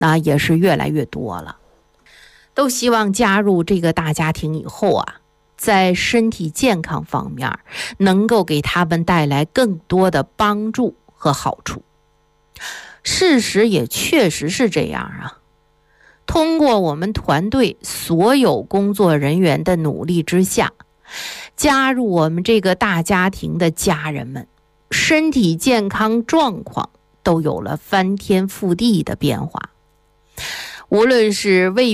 那也是越来越多了，都希望加入这个大家庭以后啊，在身体健康方面能够给他们带来更多的帮助和好处。事实也确实是这样啊。通过我们团队所有工作人员的努力之下，加入我们这个大家庭的家人们，身体健康状况都有了翻天覆地的变化。无论是胃